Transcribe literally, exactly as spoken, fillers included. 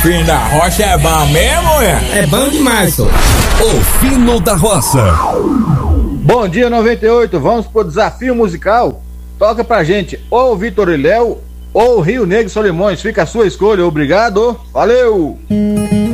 Fino da Roça é bom mesmo, é? É bom demais, só. O Fino da Roça. Bom dia, noventa e oito. Vamos pro desafio musical. Toca pra gente ou Vitor e Léo ou Rio Negro e Solimões. Fica a sua escolha. Obrigado. Valeu.